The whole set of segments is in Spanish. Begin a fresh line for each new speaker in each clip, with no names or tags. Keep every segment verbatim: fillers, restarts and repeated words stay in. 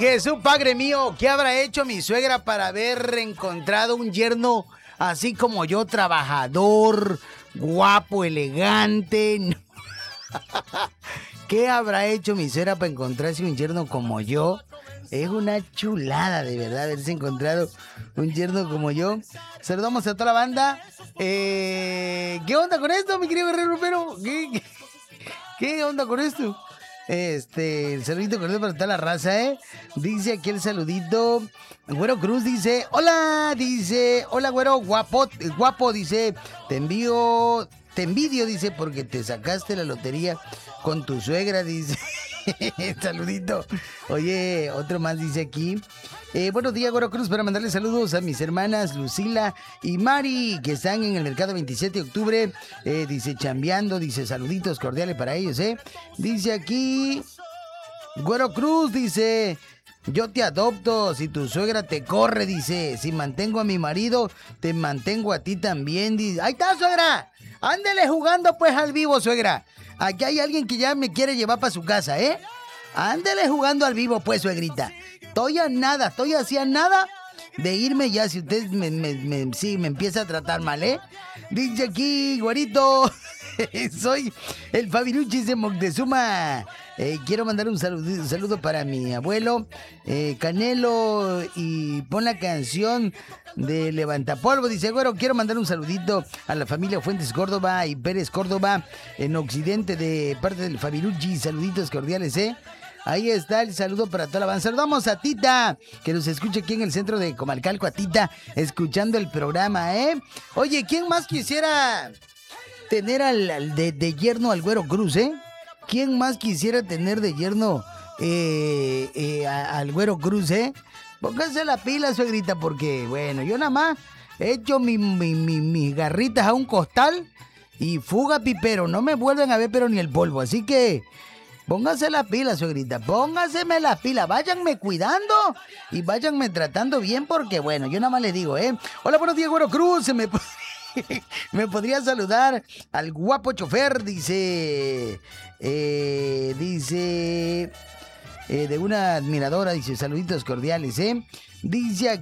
Jesús, Padre mío, ¿qué habrá hecho mi suegra para haber encontrado un yerno así como yo, trabajador, guapo, elegante? ¿Qué habrá hecho mi suegra para encontrarse un yerno como yo? Es una chulada, de verdad, haberse encontrado un yerno como yo. Saludamos a toda la banda. Eh, ¿Qué onda con esto, mi querido Guerrero Rupero? ¿Qué, qué, qué onda con esto? Este, el saludito cordial para toda la raza, ¿eh? Dice aquí el saludito. Güero Cruz dice, hola, dice, hola, güero, guapo, guapo, dice, te envío, te envidio, dice, porque te sacaste la lotería con tu suegra, dice. Saludito. Oye, otro más dice aquí. Eh, buenos días, Güero Cruz, para mandarle saludos a mis hermanas Lucila y Mari, que están en el mercado veintisiete de octubre. Eh, dice, chambeando, dice, saluditos cordiales para ellos, ¿eh? Dice aquí, Güero Cruz, dice, yo te adopto si tu suegra te corre, dice, si mantengo a mi marido, te mantengo a ti también, dice. Ahí está, suegra, ándele jugando pues al vivo, suegra. Aquí hay alguien que ya me quiere llevar para su casa, ¿eh? Ándele jugando al vivo, pues, suegrita. Estoy a nada, estoy hacia nada de irme ya si usted me, me, me, sí, me empieza a tratar mal, ¿eh? Dice aquí, güerito, soy el Fabiruchis de Moctezuma. Eh, quiero mandar un saludo, un saludo para mi abuelo, eh, Canelo, y pon la canción de Levantapolvo. Dice, güero, quiero mandar un saludito a la familia Fuentes Córdoba y Pérez Córdoba en Occidente de parte del Fabiruchi. Saluditos cordiales, ¿eh? Ahí está el saludo para toda la banda. Saludamos a Tita, que nos escucha aquí en el centro de Comalcalco, a Tita, escuchando el programa, ¿eh? Oye, ¿quién más quisiera tener al, al de, de yerno al Güero Cruz, eh? ¿Quién más quisiera tener de yerno eh, eh, a, al Güero Cruz, eh? Pónganse la pila, suegrita, porque, bueno, yo nada más he hecho mi, mi, mi, mis garritas a un costal y fuga, pipero. No me vuelven a ver, pero ni el polvo. Así que pónganse la pila, suegrita. Pónganseme la pila. Váyanme cuidando y váyanme tratando bien, porque, bueno, yo nada más les digo, ¿eh? Hola, buenos días, Güero Cruz. Se me... Me podría saludar al guapo chofer, dice, eh, dice, eh, de una admiradora, dice, saluditos cordiales, ¿eh? Dice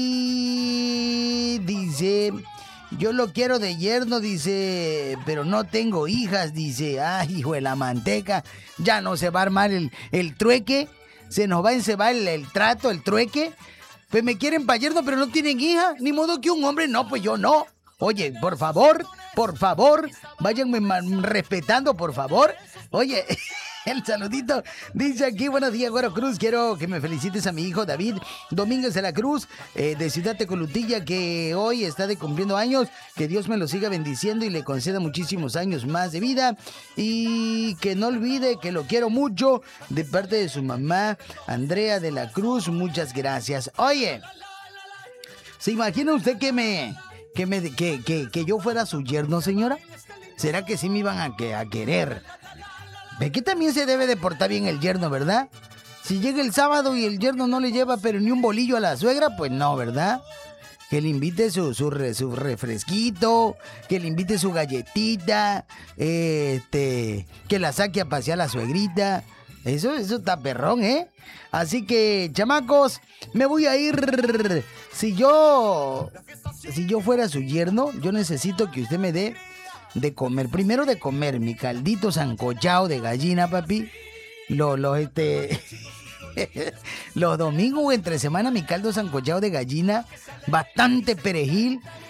aquí, dice, yo lo quiero de yerno, dice, pero no tengo hijas, dice, ay, hijo de la manteca, ya no se va a armar el, el trueque, se nos va a encebar el, el trato, el trueque, pues me quieren pa' yerno, pero no tienen hija, ni modo que un hombre, no, pues yo no. Oye, por favor, por favor, váyanme respetando, por favor. Oye, el saludito dice aquí, buenos días, Güero Cruz, quiero que me felicites a mi hijo David Domínguez de la Cruz, eh, de Ciudad Tecolutilla, que hoy está de cumpliendo años, que Dios me lo siga bendiciendo y le conceda muchísimos años más de vida, y que no olvide que lo quiero mucho, de parte de su mamá, Andrea de la Cruz, muchas gracias. Oye, ¿se imagina usted que me... Que, me, que, que, que yo fuera su yerno, señora? ¿Será que sí me iban a, que, a querer? Ve que también se debe de portar bien el yerno, ¿verdad? Si llega el sábado y el yerno no le lleva pero ni un bolillo a la suegra, pues no, ¿verdad? Que le invite su, su, re, su refresquito, que le invite su galletita, este, que la saque a pasear a la suegrita. Eso, eso está perrón, ¿eh? Así que, chamacos, me voy a ir. Si yo, si yo fuera su yerno, yo necesito que usted me dé de comer. Primero de comer mi caldito sancochado de gallina, papi. Los, los, este... los domingos o entre semana mi caldo sancochado de gallina, bastante perejil.